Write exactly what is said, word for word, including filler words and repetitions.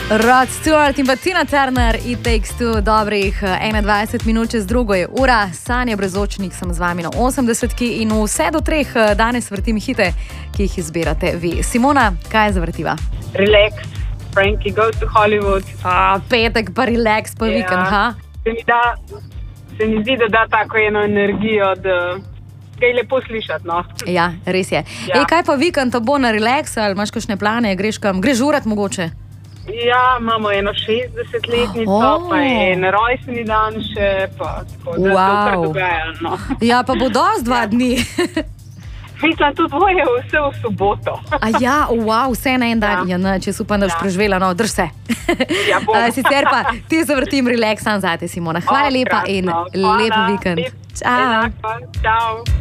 Rod Stewart in pa Tina Turner, It Takes Two, dobrih enaindvajset minut čez drugo je ura. Sanja Brezočnik sem z vami na osemdesetki in vse do treh danes vrtim hite, ki jih izbirate vi. Simona, kaj zavrtiva? Relax, Frankie Goes to Hollywood. A, petek pa relax, pa Ja. vikend, ha? Se mi, da, se mi zdi, da da tako eno energijo, da ga je lepo slišati. No. Ja, res je. Ja. Ej, kaj pa vikend, to bo na relax ali imaš kakšne plane, greš kam, greš žurat mogoče? Ja, imamo eno šestdesetletnico, Oh. pa en rojstni dan še, pa tako da Wow. se kar dogaja. No. Ja, pa bo dosti dva dni. Mislim, tudi dvoje vse v soboto. A ja, wow, vse na en dan. Ja, Ja. ne, če upam, da boš Ja. preživela, no, drž se. Ja, bom. A, Sicer pa ti zavrtim relax sam zate, Simona. Hvala O, lepa in krasno. Hvala. lep vikend. Lep- Čau. Enako. Čau.